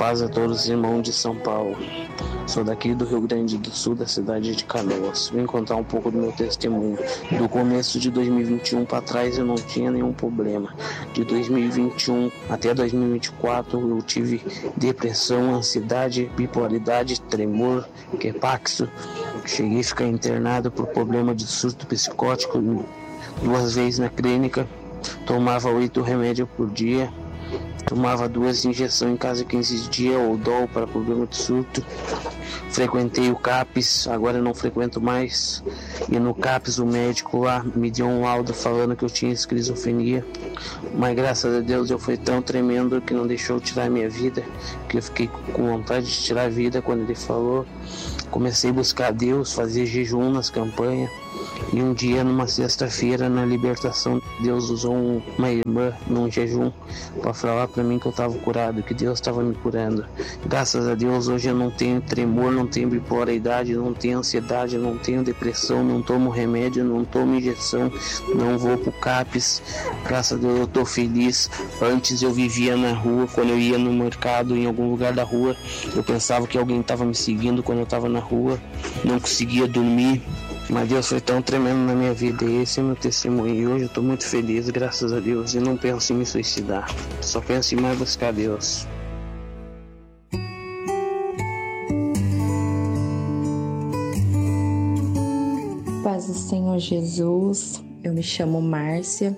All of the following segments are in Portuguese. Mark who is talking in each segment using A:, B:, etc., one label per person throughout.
A: paz a todos os irmãos de São Paulo. Sou daqui do Rio Grande do Sul, da cidade de Canoas. Vim contar um pouco do meu testemunho. Do começo de 2021 para trás eu não tinha nenhum problema. De 2021 até 2024 eu tive depressão, ansiedade, bipolaridade, tremor, quepaxo. Cheguei a ficar internado por problema de surto psicótico 2 vezes na clínica. Tomava 8 remédios por dia. Tomava 2 injeções em cada 15 dias, ou Dol para problema de surto. Frequentei o CAPS, agora não frequento mais. E no CAPS o médico lá me deu um laudo falando que eu tinha esquizofrenia. Mas graças a Deus eu fui tão tremendo que não deixou tirar minha vida, que eu fiquei com vontade de tirar a vida quando ele falou. Comecei a buscar Deus, fazer jejum nas campanhas. E um dia, numa sexta-feira, na libertação, Deus usou uma irmã num jejum para falar para mim que eu estava curado, que Deus estava me curando. Graças a Deus, hoje eu não tenho tremor, não tenho bipolaridade, não tenho ansiedade, não tenho depressão, não tomo remédio, não tomo injeção, não vou pro CAPS. Graças a Deus, eu estou feliz. Antes eu vivia na rua, quando eu ia no mercado, em algum lugar da rua, eu pensava que alguém estava me seguindo quando eu estava na rua, não conseguia dormir. Mas Deus foi tão tremendo na minha vida, e esse é meu testemunho. E hoje eu estou muito feliz, graças a Deus, e não penso em me suicidar. Só penso em mais buscar Deus.
B: Paz do Senhor Jesus, eu me chamo Márcia,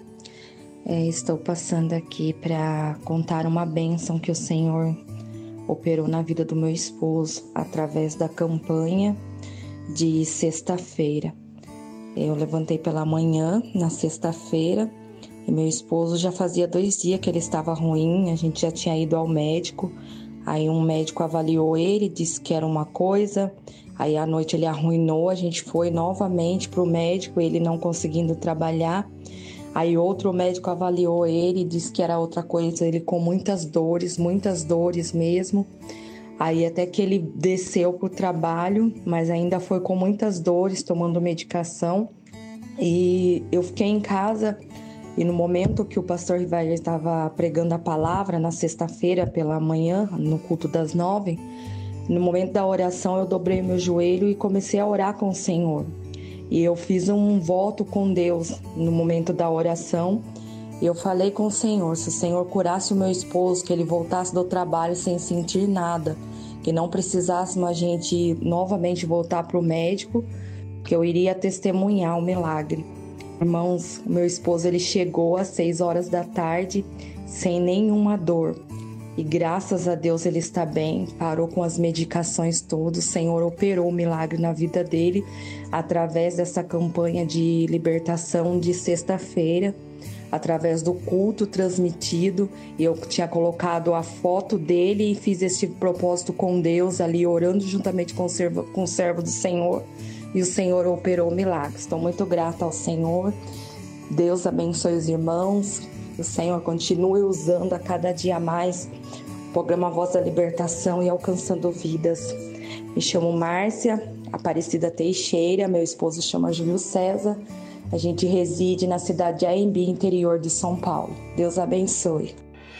B: estou passando aqui para contar uma bênção que o Senhor operou na vida do meu esposo através da campanha de sexta-feira. Eu levantei pela manhã, na sexta-feira, e meu esposo já fazia 2 dias que ele estava ruim, a gente já tinha ido ao médico, aí um médico avaliou ele, disse que era uma coisa, aí à noite ele arruinou, a gente foi novamente para o médico, ele não conseguindo trabalhar, aí outro médico avaliou ele, disse que era outra coisa, ele com muitas dores mesmo. Aí até que ele desceu para o trabalho, mas ainda foi com muitas dores, tomando medicação. E eu fiquei em casa, e no momento que o pastor Rivair estava pregando a palavra, na sexta-feira pela manhã, no culto das 9, no momento da oração eu dobrei meu joelho e comecei a orar com o Senhor. E eu fiz um voto com Deus no momento da oração. Eu falei com o Senhor, se o Senhor curasse o meu esposo, que ele voltasse do trabalho sem sentir nada, que não precisássemos a gente novamente voltar para o médico, que eu iria testemunhar o milagre. Irmãos, o meu esposo ele chegou às 6 horas da tarde sem nenhuma dor. E graças a Deus ele está bem, parou com as medicações todas, o Senhor operou o milagre na vida dele através dessa campanha de libertação de sexta-feira, através do culto transmitido. E eu tinha colocado a foto dele e fiz esse propósito com Deus ali, orando juntamente com o servo do Senhor, e o Senhor operou o milagre. Estou muito grata ao Senhor. Deus abençoe os irmãos, o Senhor continue usando a cada dia mais o programa Voz da Libertação e alcançando vidas. Me chamo Márcia Aparecida Teixeira, meu esposo chama Júlio César. A gente reside na cidade de Aembi, interior de São Paulo. Deus abençoe.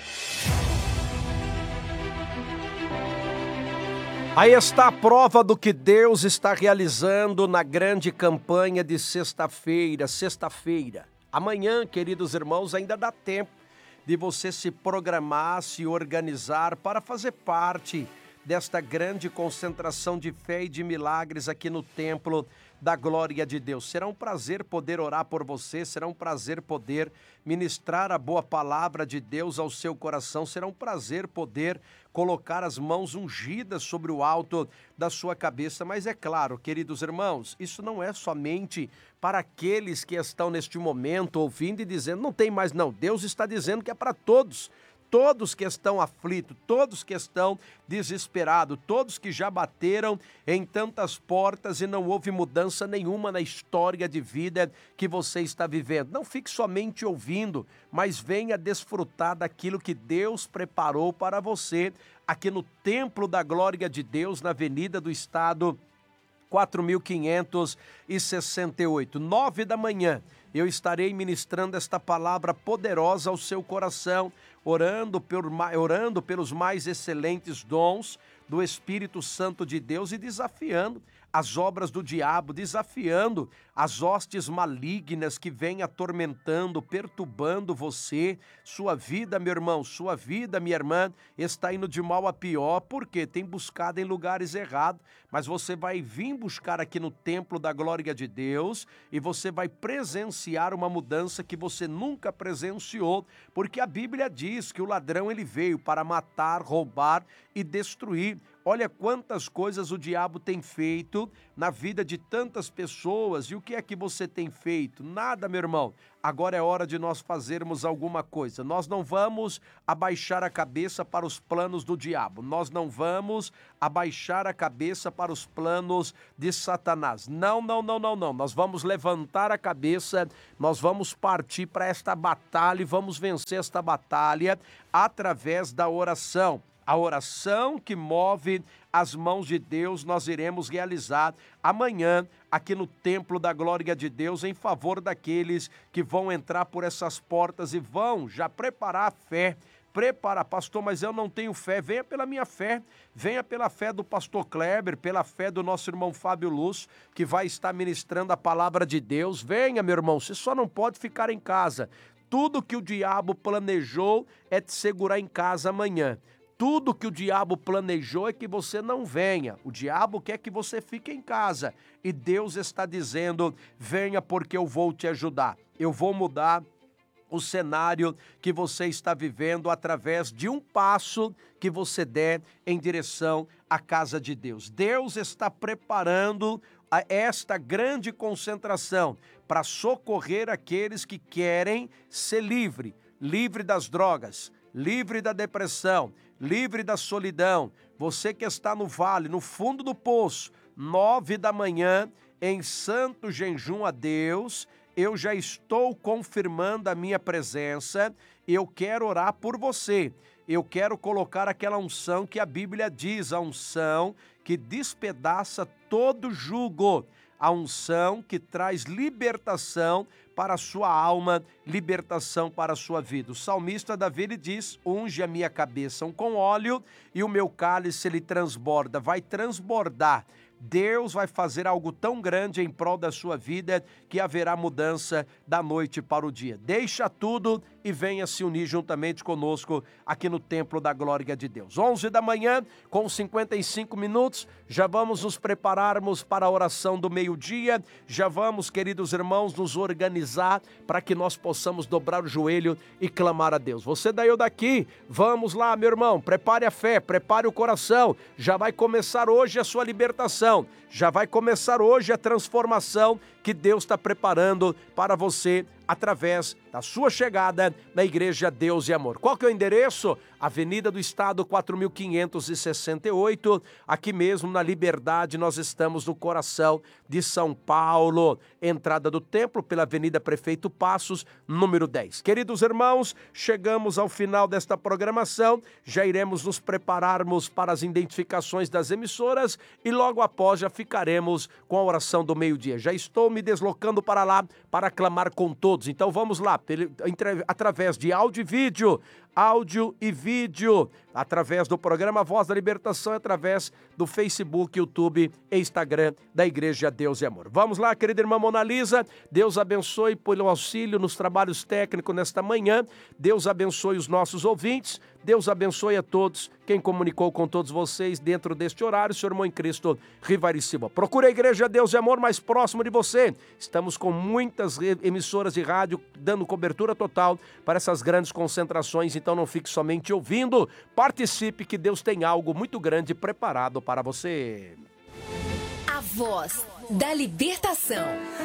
C: Aí está a prova do que Deus está realizando na grande campanha de sexta-feira. Amanhã, queridos irmãos, ainda dá tempo de você se programar, se organizar para fazer parte desta grande concentração de fé e de milagres aqui no Templo da Glória de Deus. Será um prazer poder orar por você, será um prazer poder ministrar a boa palavra de Deus ao seu coração, será um prazer poder colocar as mãos ungidas sobre o alto da sua cabeça. Mas é claro, queridos irmãos, isso não é somente para aqueles que estão neste momento ouvindo e dizendo, não tem mais não. Deus está dizendo que é para todos. Todos que estão aflitos, todos que estão desesperados, todos que já bateram em tantas portas e não houve mudança nenhuma na história de vida que você está vivendo. Não fique somente ouvindo, mas venha desfrutar daquilo que Deus preparou para você aqui no Templo da Glória de Deus, na Avenida do Estado 4568, 9 da manhã. Eu estarei ministrando esta palavra poderosa ao seu coração. orando pelos mais excelentes dons do Espírito Santo de Deus e desafiando as obras do diabo, desafiando as hostes malignas que vêm atormentando, perturbando você. Sua vida, meu irmão, sua vida, minha irmã, está indo de mal a pior, porque tem buscado em lugares errados, mas você vai vir buscar aqui no templo da glória de Deus e você vai presenciar uma mudança que você nunca presenciou, porque a Bíblia diz que o ladrão ele veio para matar, roubar e destruir. Olha quantas coisas o diabo tem feito na vida de tantas pessoas. E o que é que você tem feito? Nada, meu irmão. Agora é hora de nós fazermos alguma coisa. Nós não vamos abaixar a cabeça para os planos do diabo. Nós não vamos abaixar a cabeça para os planos de Satanás. Não. Nós vamos levantar a cabeça, nós vamos partir para esta batalha e vamos vencer esta batalha através da oração. A oração que move as mãos de Deus nós iremos realizar amanhã aqui no Templo da Glória de Deus em favor daqueles que vão entrar por essas portas e vão já preparar a fé. Prepara, pastor, mas eu não tenho fé. Venha pela minha fé, venha pela fé do pastor Kleber, pela fé do nosso irmão Fábio Lúcio, que vai estar ministrando a palavra de Deus. Venha, meu irmão, você só não pode ficar em casa. Tudo que o diabo planejou é te segurar em casa amanhã. Tudo que o diabo planejou é que você não venha. O diabo quer que você fique em casa. E Deus está dizendo, venha porque eu vou te ajudar. Eu vou mudar o cenário que você está vivendo através de um passo que você der em direção à casa de Deus. Deus está preparando esta grande concentração para socorrer aqueles que querem ser livre das drogas, livre da depressão, livre da solidão. Você que está no vale, no fundo do poço, 9 da manhã, em santo jejum a Deus, eu já estou confirmando a minha presença, eu quero orar por você. Eu quero colocar aquela unção que a Bíblia diz, a unção que despedaça todo jugo, a unção que traz libertação para a sua alma, libertação para a sua vida. O salmista Davi ele diz, unge a minha cabeça com óleo e o meu cálice ele transborda, vai transbordar. Deus vai fazer algo tão grande em prol da sua vida que haverá mudança da noite para o dia. Deixa tudo e venha se unir juntamente conosco aqui no Templo da Glória de Deus. 11 da manhã, com 55 minutos, já vamos nos prepararmos para a oração do meio-dia, já vamos, queridos irmãos, nos organizar para que nós possamos dobrar o joelho e clamar a Deus. Você daí ou daqui, vamos lá, meu irmão, prepare a fé, prepare o coração, já vai começar hoje a sua libertação. Já vai começar hoje a transformação que Deus está preparando para você através da sua chegada na Igreja Deus e Amor. Qual que é o endereço? Avenida do Estado 4568, aqui mesmo na Liberdade, nós estamos no coração de São Paulo. Entrada do templo pela Avenida Prefeito Passos, número 10. Queridos irmãos, chegamos ao final desta programação, já iremos nos prepararmos para as identificações das emissoras e logo após já ficaremos com a oração do meio-dia. Já estou me deslocando para lá para clamar com todos. Então vamos lá, através de áudio e vídeo, através do programa Voz da Libertação, através do Facebook, YouTube e Instagram da Igreja Deus e Amor. Vamos lá, querida irmã Mona Lisa, Deus abençoe pelo auxílio nos trabalhos técnicos nesta manhã, Deus abençoe os nossos ouvintes, Deus abençoe a todos, quem comunicou com todos vocês dentro deste horário, seu irmão em Cristo, Rivari Silva. Procure a Igreja Deus e Amor mais próximo de você. Estamos com muitas emissoras de rádio dando cobertura total para essas grandes concentrações, então não fique somente ouvindo, participe que Deus tem algo muito grande preparado para você.
D: A Voz da Libertação.